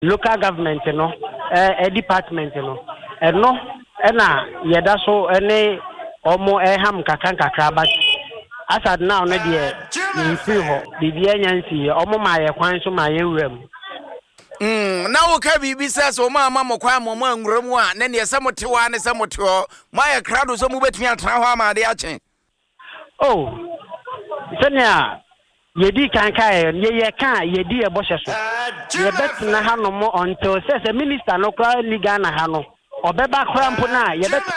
local government no department no eno na yeda so ene omo ham kakra but as at now no de nfi ho bibia nyansi omo ma ye kwan so ma ye wuram na wo ka bibi sɛ so ma ma mokwa mo anwuramu a ne ne sɛ motewa ne sɛ moteo ma ye krado so mu betumi atra ho ama de ache oh sɛnea yedi kanka ye ka yedi ebɔhye so ye betina ha no mo until say minister no kra liga na ha no obeba kra mpo na ye bet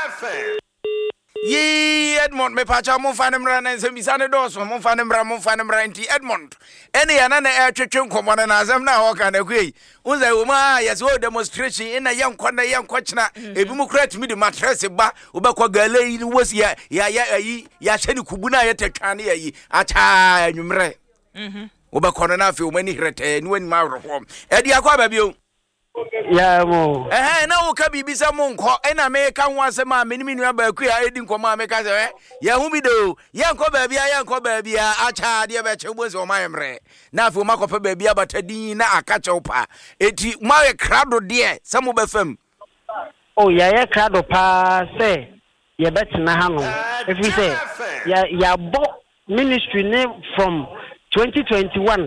Ye Edmond me pacha mo fa ne mra na nsem bisa ne doso mo fa ne mra nti Edmond ene ya na na twetwe nkomo na azam na ho ka na kwei unza wo ma yes wo demonstration ina yankwa na yankwa china ebi mu kra timi de mattress ba obekwa gale yi wosi ya hye ni kubu na ya tetwa ne yi acha anwumre obekwa no na afi o mani hrete ni wani ma rohom edi akwa ba bio ya mo na wo ka bibisa mo nko na me ka ho asema me ni nua ba ku ya edi nkoma me ka se ya hu bi do ya nko ba bia acha de be che bozi o mayemre na afi o makopa ba bia batadin na aka chewpa eti ma we krado de se mo ba fam oh ya krado pa se ye betina ha no if we say ya bo ministry name from 2021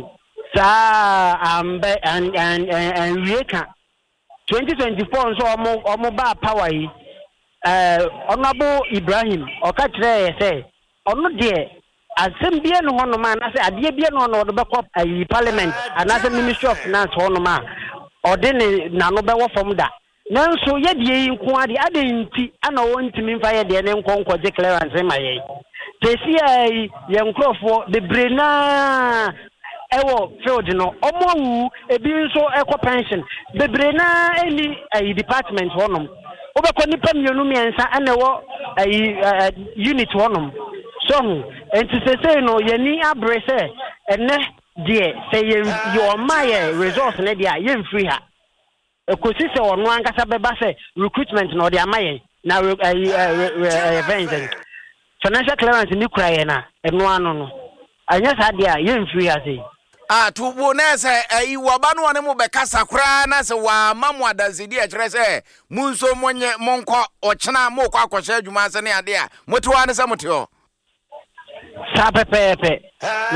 and Rieka 2024 so omo ba power yi honorable Ibrahim okatre say ono de asem bia no hono ma na say ade bia no no be kop parliament and as ministry of finance hono ma ode ne na no be wo fom da nanso ye de yi nko ade nti ana wontimi mfa ye de ne nkonko je clearance ma ye tesi ai ye nkrofo de brena ewo field no omowu ebi nso ekọ pension bebre na eni department honom obekọ nipa mienu miensa anewo unit honom so enti sese no yeni abrese ene de se your my resource ne dia ye free ha ekosi se ono ankasa beba se recruitment no de amaye na events financial clearance ni kura ye na eno ano no anya sa dia ye free ha se tubo na se waba no ne mo bekasa kra na se wa mamu adanzidi e kire se munso monye monko ochena mo kwa akosha adwuma se ne ade a motewa ne se moteo sa pepepe